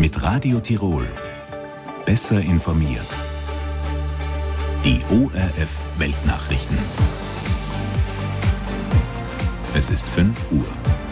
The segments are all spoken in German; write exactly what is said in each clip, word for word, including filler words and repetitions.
Mit Radio Tirol. Besser informiert. Die O R F Weltnachrichten. Es ist fünf Uhr.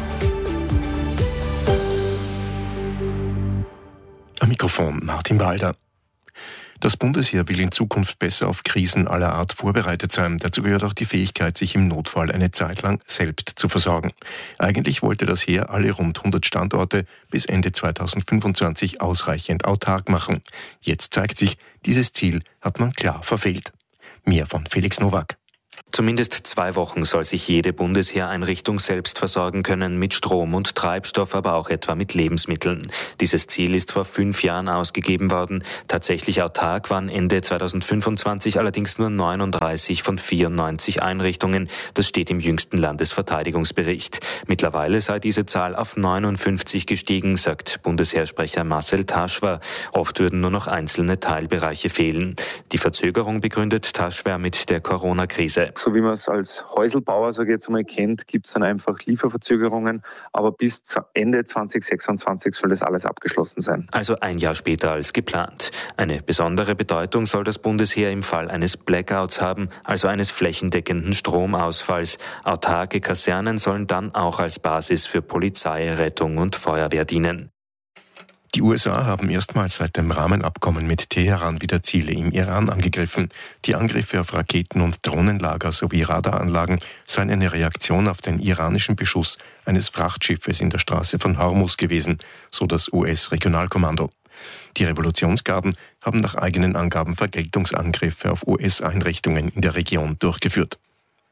Am Mikrofon Martin Walder. Das Bundesheer will in Zukunft besser auf Krisen aller Art vorbereitet sein. Dazu gehört auch die Fähigkeit, sich im Notfall eine Zeit lang selbst zu versorgen. Eigentlich wollte das Heer alle rund hundert Standorte bis Ende zweitausendfünfundzwanzig ausreichend autark machen. Jetzt zeigt sich, dieses Ziel hat man klar verfehlt. Mehr von Felix Nowak. Zumindest zwei Wochen soll sich jede Bundesheereinrichtung selbst versorgen können mit Strom und Treibstoff, aber auch etwa mit Lebensmitteln. Dieses Ziel ist vor fünf Jahren ausgegeben worden. Tatsächlich autark waren Ende zweitausendfünfundzwanzig allerdings nur neununddreißig von vierundneunzig Einrichtungen. Das steht im jüngsten Landesverteidigungsbericht. Mittlerweile sei diese Zahl auf neunundfünfzig gestiegen, sagt Bundesheersprecher Marcel Taschwer. Oft würden nur noch einzelne Teilbereiche fehlen. Die Verzögerung begründet Taschwer mit der Corona-Krise. So wie man es als Häuselbauer, sage ich jetzt mal, kennt, gibt es dann einfach Lieferverzögerungen. Aber bis Ende zweitausendsechsundzwanzig soll das alles abgeschlossen sein. Also ein Jahr später als geplant. Eine besondere Bedeutung soll das Bundesheer im Fall eines Blackouts haben, also eines flächendeckenden Stromausfalls. Autarke Kasernen sollen dann auch als Basis für Polizei, Rettung und Feuerwehr dienen. Die U S A haben erstmals seit dem Rahmenabkommen mit Teheran wieder Ziele im Iran angegriffen. Die Angriffe auf Raketen- und Drohnenlager sowie Radaranlagen seien eine Reaktion auf den iranischen Beschuss eines Frachtschiffes in der Straße von Hormuz gewesen, so das U S-Regionalkommando. Die Revolutionsgarden haben nach eigenen Angaben Vergeltungsangriffe auf U S-Einrichtungen in der Region durchgeführt.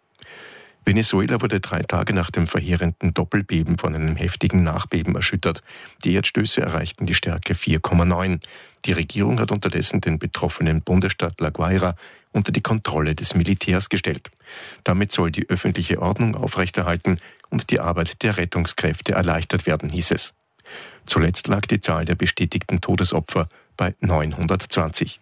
Venezuela wurde drei Tage nach dem verheerenden Doppelbeben von einem heftigen Nachbeben erschüttert. Die Erdstöße erreichten die Stärke vier Komma neun. Die Regierung hat unterdessen den betroffenen Bundesstaat La Guaira unter die Kontrolle des Militärs gestellt. Damit soll die öffentliche Ordnung aufrechterhalten und die Arbeit der Rettungskräfte erleichtert werden, hieß es. Zuletzt lag die Zahl der bestätigten Todesopfer bei neunhundertzwanzig.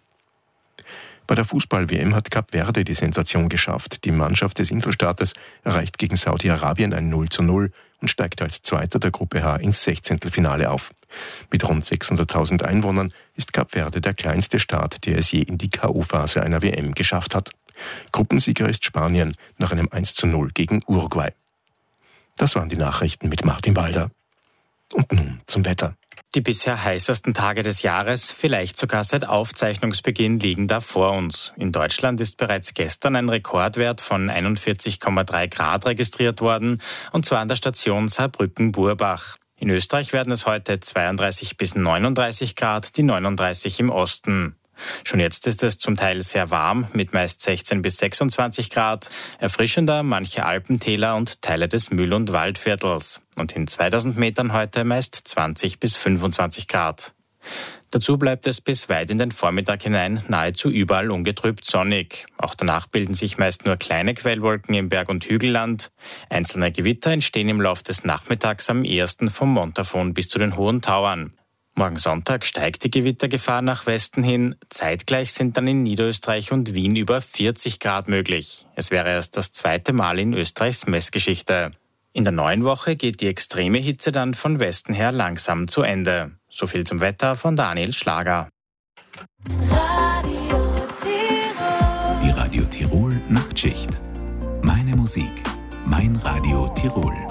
Bei der Fußball-W M hat Kap Verde die Sensation geschafft. Die Mannschaft des Inselstaates erreicht gegen Saudi-Arabien ein null zu null und steigt als Zweiter der Gruppe H ins Sechzehntelfinale auf. Mit rund sechshunderttausend Einwohnern ist Kap Verde der kleinste Staat, der es je in die K O-Phase einer W M geschafft hat. Gruppensieger ist Spanien nach einem eins zu null gegen Uruguay. Das waren die Nachrichten mit Martin Walder. Und nun zum Wetter. Die bisher heißesten Tage des Jahres, vielleicht sogar seit Aufzeichnungsbeginn, liegen da vor uns. In Deutschland ist bereits gestern ein Rekordwert von einundvierzig Komma drei Grad registriert worden, und zwar an der Station Saarbrücken-Burbach. In Österreich werden es heute zweiunddreißig bis neununddreißig Grad, die neununddreißig im Osten. Schon jetzt ist es zum Teil sehr warm, mit meist sechzehn bis sechsundzwanzig Grad, erfrischender manche Alpentäler und Teile des Mühl- und Waldviertels. Und in zweitausend Metern heute meist zwanzig bis fünfundzwanzig Grad. Dazu bleibt es bis weit in den Vormittag hinein nahezu überall ungetrübt sonnig. Auch danach bilden sich meist nur kleine Quellwolken im Berg- und Hügelland. Einzelne Gewitter entstehen im Lauf des Nachmittags am ehesten vom Montafon bis zu den Hohen Tauern. Morgen Sonntag steigt die Gewittergefahr nach Westen hin. Zeitgleich sind dann in Niederösterreich und Wien über vierzig Grad möglich. Es wäre erst das zweite Mal in Österreichs Messgeschichte. In der neuen Woche geht die extreme Hitze dann von Westen her langsam zu Ende. So viel zum Wetter von Daniel Schlager. Radio Tirol. Die Radio Tirol Nachtschicht. Meine Musik, mein Radio Tirol.